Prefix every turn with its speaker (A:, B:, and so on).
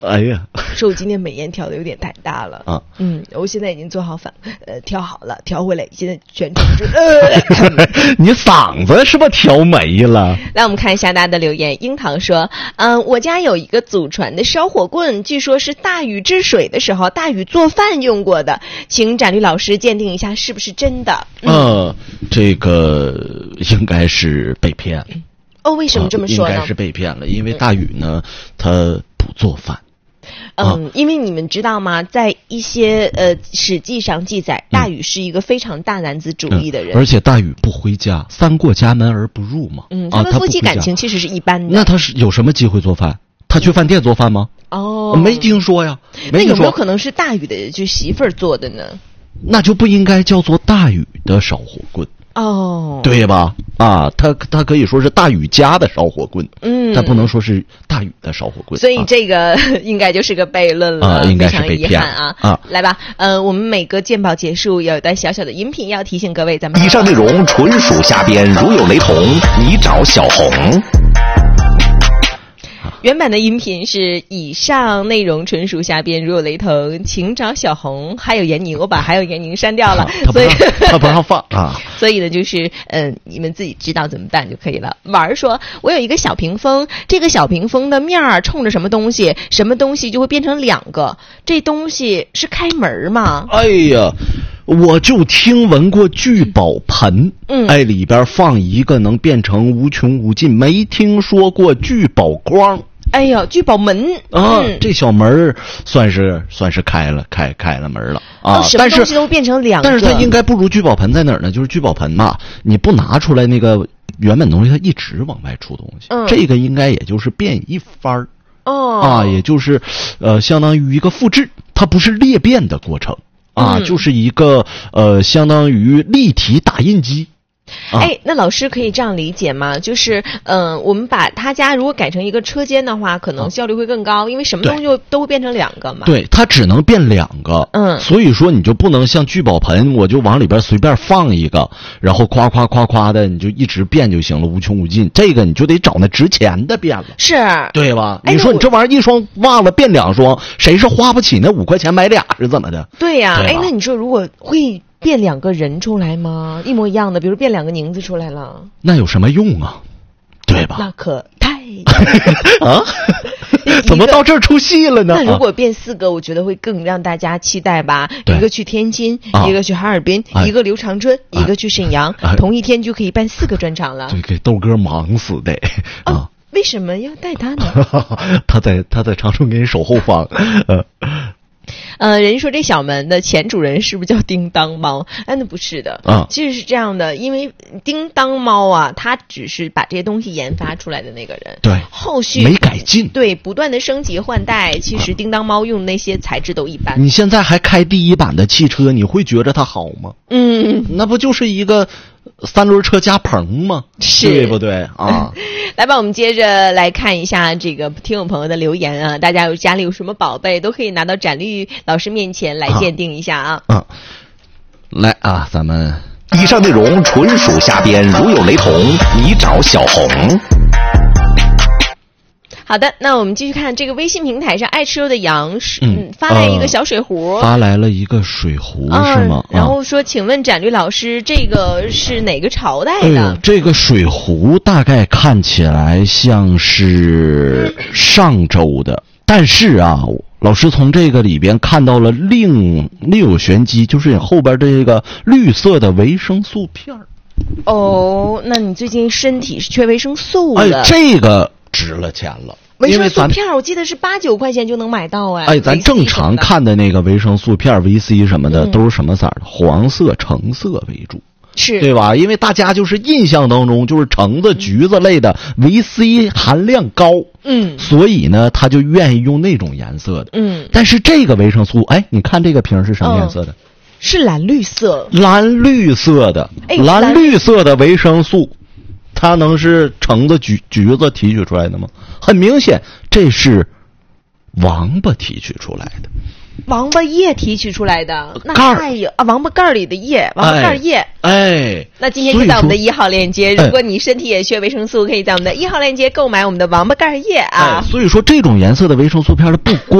A: 哎呀，
B: 说我今天美颜调的有点太大了
A: 啊。
B: 我现在已经做好调好了，调回来，现在全程
A: 你嗓子是不是调没了？
B: 来，我们看一下大家的留言。樱桃说，我家有一个祖传的烧火棍，据说是大禹治水的时候大禹做饭用过的，请展律老师鉴定一下是不是真的。
A: 这个应该是被骗了。
B: 为什么这么说呢？
A: 应该是被骗了，因为大禹呢，他不做饭。
B: 因为你们知道吗，在一些史记上记载，大禹是一个非常大男子主义的人，
A: 而且大禹不回家，三过家门而不入嘛。
B: 他们夫妻感情其实是一般的。
A: 那他是有什么机会做饭？他去饭店做饭吗？没听说呀。
B: 那有没有可能是大禹的就媳妇儿做的呢？
A: 那就不应该叫做大禹的烧火棍。对吧？他可以说是大禹家的烧火棍，他不能说是大禹的烧火棍。
B: 所以这个应该就是个悖论了，
A: 应该是被骗
B: 啊！来吧，我们每个鉴宝结束有一段小小的音频要提醒各位，咱们
C: 以上内容纯属瞎编，如有雷同，你找小红。
B: 原版的音频是以上内容纯属瞎编，如有雷同，请找小红。还有闫宁，我把还有闫宁删掉了，所以
A: 他不让放啊。
B: 所以呢，就是你们自己知道怎么办就可以了。婉儿说，我有一个小屏风，这个小屏风的面儿冲着什么东西，什么东西就会变成两个，这东西是开门吗？
A: 哎呀，我就听闻过聚宝盆，里边放一个能变成无穷无尽，没听说过聚宝筐。
B: 哎呀，聚宝门
A: 这小门算是开了门了啊！
B: 什么东西都变成两个，
A: 但是它应该不如聚宝盆在哪儿呢？就是聚宝盆嘛，你不拿出来那个原本东西，它一直往外出东西。这个应该也就是变一番也就是相当于一个复制，它不是裂变的过程就是一个相当于立体打印机。
B: 那老师可以这样理解吗？就是我们把他家如果改成一个车间的话，可能效率会更高，因为什么东西都会变成两个嘛。
A: 对，它只能变两个。所以说你就不能像聚宝盆，我就往里边随便放一个，然后夸夸夸夸的，你就一直变就行了，无穷无尽。这个你就得找那值钱的变了，
B: 是
A: 对吧？你说你这玩意儿一双袜子变两双，谁是花不起那5块钱买俩是怎么的？
B: 对呀，那你说如果会变两个人出来吗？一模一样的，比如变两个宁子出来了，
A: 那有什么用啊？对吧？
B: 那可太
A: 怎么到这儿出戏了呢？
B: 那如果变4个，我觉得会更让大家期待吧。一个去天津，一个去哈尔滨，一个留长春，一个去沈阳，同一天就可以办4个专场了。
A: 对，给豆哥忙死的
B: 为什么要带他呢？
A: 他在长春给你守后方。
B: 人家说这小门的前主人是不是叫叮当猫？那不是的其实是这样的，因为叮当猫它只是把这些东西研发出来的那个人，
A: 对，
B: 后续
A: 没改进，
B: 对，不断的升级换代，其实叮当猫用那些材质都一般。
A: 你现在还开第一版的汽车，你会觉得它好吗？那不就是一个3轮车加棚吗？对不对啊？
B: 来吧，我们接着来看一下这个听众朋友的留言啊，大家家里有什么宝贝都可以拿到展律老师面前来鉴定一下
A: 来咱们
C: 以上内容纯属瞎编，如有雷同，你找小红。
B: 好的，那我们继续看这个微信平台上爱吃肉的羊发来一个小水壶，
A: 发来了一个水壶是吗？
B: 然后说请问展律老师，这个是哪个朝代的？
A: 这个水壶大概看起来像是上周的，但是老师从这个里边看到了另有玄机，就是后边这个绿色的维生素片。
B: 那你最近身体是缺维生素的？
A: 这个值了钱了。
B: 维生素片我记得是8、9块钱就能买到
A: 咱正常看的那个维生素片 VC 什么的都是什么色的？黄色、橙色为主，
B: 是
A: 对吧？因为大家就是印象当中就是橙子、橘子类的 VC 含量高，所以呢他就愿意用那种颜色的。但是这个维生素，你看这个瓶是什么颜色的？
B: 是蓝绿色。
A: 蓝绿色的，蓝绿色的维生素。它能是橙子、橘子提取出来的吗？很明显，这是王八提取出来的。
B: 王八叶提取出来的，那
A: 盖
B: 有啊，王八盖里的叶，王八盖叶。
A: 那
B: 今天就在我们的1号链接，如果你身体也缺维生素，可以在我们的1号链接购买我们的王八盖叶啊。
A: 所以说这种颜色的维生素片的不光